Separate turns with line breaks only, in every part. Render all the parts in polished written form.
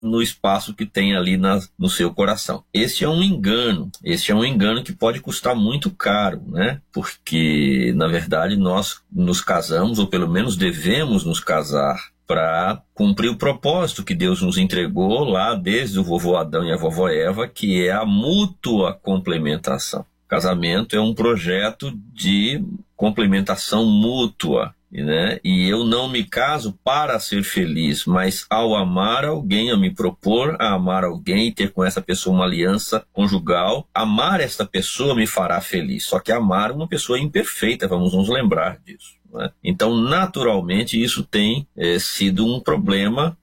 no espaço que tem ali no seu coração. Esse é um engano que pode custar muito caro, né? Porque, na verdade, nós nos casamos, ou pelo menos devemos nos casar, para cumprir o propósito que Deus nos entregou lá desde o vovô Adão e a vovó Eva, que é a mútua complementação. Casamento é um projeto de complementação mútua, né? E eu não me caso para ser feliz, mas ao amar alguém, a me propor a amar alguém e ter com essa pessoa uma aliança conjugal, amar esta pessoa me fará feliz. Só que amar uma pessoa imperfeita, vamos nos lembrar disso, né? Então, naturalmente, isso tem sido um problema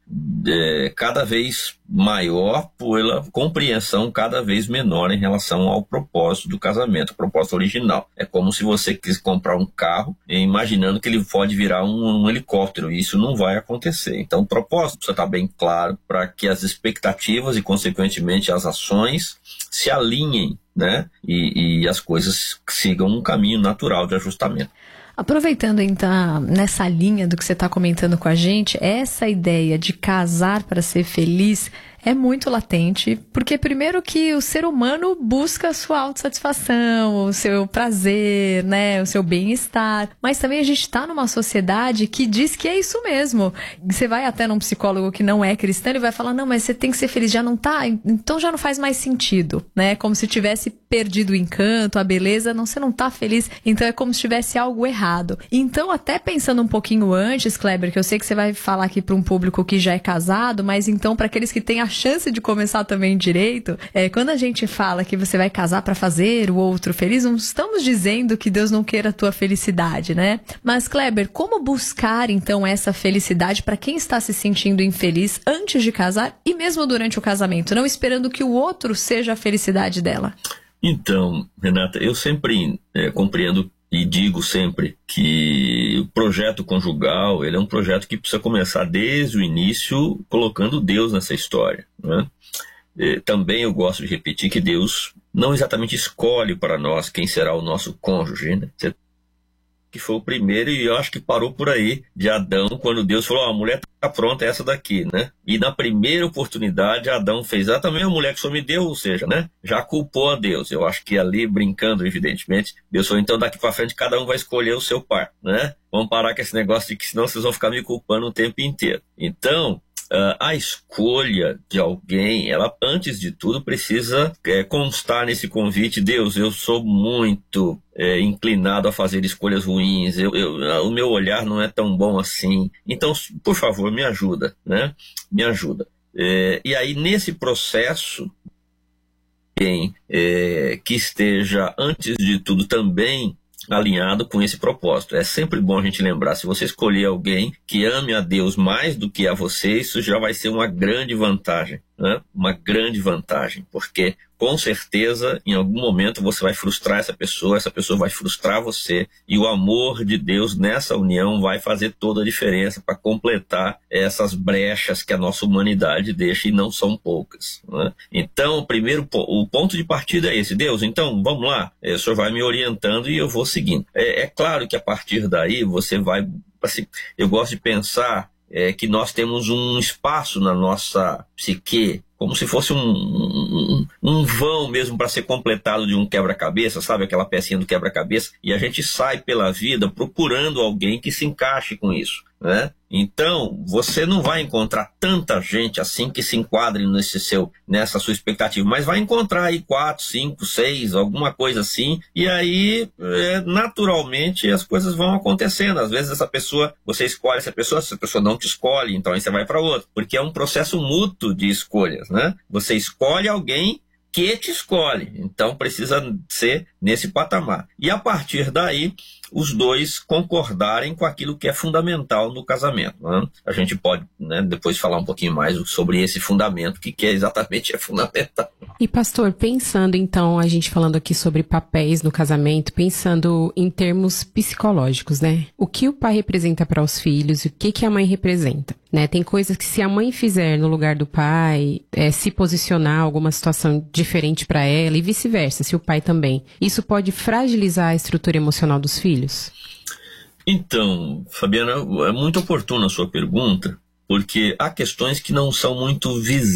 cada vez maior pela compreensão cada vez menor em relação ao propósito do casamento, o propósito original. É como se você quis comprar um carro imaginando que ele pode virar um helicóptero, e isso não vai acontecer. Então, o propósito precisa estar bem claro para que as expectativas e, consequentemente, as ações se alinhem, né? E as coisas sigam um caminho natural de ajustamento.
Aproveitando então nessa linha do que você está comentando com a gente, essa ideia de casar para ser feliz é muito latente, porque primeiro que o ser humano busca a sua autossatisfação, o seu prazer, né, o seu bem-estar, mas também a gente está numa sociedade que diz que é isso mesmo. Você vai até num psicólogo que não é cristão e vai falar, não, mas você tem que ser feliz, já não tá, então já não faz mais sentido, né, como se tivesse perdido o encanto, a beleza, não, você não tá feliz, então é como se tivesse algo errado. Então, até pensando um pouquinho antes, Kleber, que eu sei que você vai falar aqui para um público que já é casado, mas então para aqueles que têm a chance de começar também direito, quando a gente fala que você vai casar para fazer o outro feliz, não estamos dizendo que Deus não queira a tua felicidade, né? Mas, Kleber, como buscar então essa felicidade para quem está se sentindo infeliz antes de casar e mesmo durante o casamento, não esperando que o outro seja a felicidade dela?
Então, Renata, eu sempre compreendo e digo sempre que o projeto conjugal, ele é um projeto que precisa começar desde o início colocando Deus nessa história, né? Também eu gosto de repetir que Deus não exatamente escolhe para nós quem será o nosso cônjuge, né? Que foi o primeiro, e eu acho que parou por aí, de Adão, quando Deus falou, a mulher está pronta, é essa daqui, né? E na primeira oportunidade, Adão fez, também a mulher que o Senhor me deu, ou seja, né? Já culpou a Deus. Eu acho que ali, brincando, evidentemente, Deus falou, então daqui para frente cada um vai escolher o seu par, né? Vamos parar com esse negócio de que senão vocês vão ficar me culpando o tempo inteiro. Então, a escolha de alguém, ela antes de tudo precisa constar nesse convite, Deus, eu sou muito inclinado a fazer escolhas ruins, o meu olhar não é tão bom assim, então, por favor, me ajuda, né? Me ajuda. E aí, nesse processo, quem que esteja, antes de tudo, também alinhado com esse propósito. É sempre bom a gente lembrar, se você escolher alguém que ame a Deus mais do que a você, isso já vai ser uma grande vantagem, né? Uma grande vantagem, porque com certeza em algum momento você vai frustrar essa pessoa vai frustrar você, e o amor de Deus nessa união vai fazer toda a diferença para completar essas brechas que a nossa humanidade deixa, e não são poucas, né? Então, o ponto de partida é esse, Deus, então vamos lá, o Senhor vai me orientando e eu vou seguindo. É claro que a partir daí você vai, assim, eu gosto de pensar que nós temos um espaço na nossa psique, como se fosse um vão mesmo para ser completado de um quebra-cabeça, sabe? Aquela pecinha do quebra-cabeça, e a gente sai pela vida procurando alguém que se encaixe com isso, né? Então, você não vai encontrar tanta gente assim que se enquadre nessa sua expectativa, mas vai encontrar aí 4, 5, 6, alguma coisa assim, e aí, naturalmente, as coisas vão acontecendo. Às vezes você escolhe essa pessoa não te escolhe, então aí você vai para outra, porque é um processo mútuo de escolhas, né? Você escolhe alguém que te escolhe, então precisa ser nesse patamar. E a partir daí, os dois concordarem com aquilo que é fundamental no casamento, né? A gente pode, né, depois falar um pouquinho mais sobre esse fundamento, que exatamente é fundamental.
E pastor, pensando então, a gente falando aqui sobre papéis no casamento, pensando em termos psicológicos, né? O que o pai representa para os filhos e o que a mãe representa, né? Tem coisas que se a mãe fizer no lugar do pai, se posicionar alguma situação diferente para ela e vice-versa, se o pai também, isso pode fragilizar a estrutura emocional dos filhos?
Então, Fabiana, é muito oportuna a sua pergunta, porque há questões que não são muito visíveis